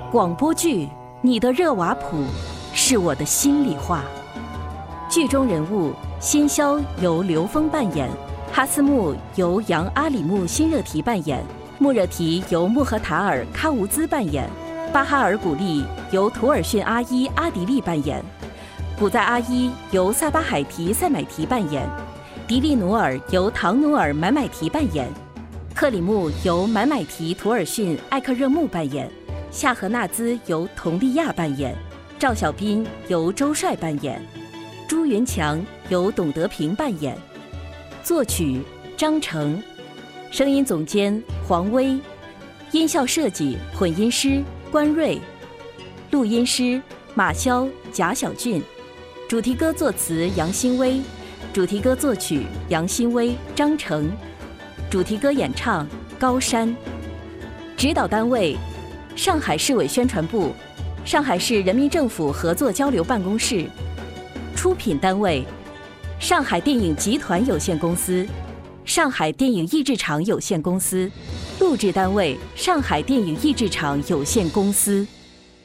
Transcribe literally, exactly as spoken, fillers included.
广播剧《你的热瓦普》是我的心里话。剧中人物辛肖由刘峰扮演，哈斯木由杨阿里木辛热提扮演，穆热提由穆赫塔尔喀吴兹扮演，巴哈尔古丽由图尔逊阿伊阿迪利扮演，古在阿伊由萨巴海提塞买提扮演，迪利努尔由唐努尔买买提扮演，克里木由买买提图尔逊艾克热木扮演，夏荷纳兹由佟丽娅扮演，赵小斌由周帅扮演，朱云强由董德平扮演，作曲张成，声音总监黄威，音效设计混音师关瑞，录音师马潇贾小俊，主题歌作词杨新威，主题歌作曲杨新威张成，主题歌演唱高山。指导单位上海市委宣传部，上海市人民政府合作交流办公室。出品单位上海电影集团有限公司，上海电影译制厂有限公司。录制单位上海电影译制厂有限公司。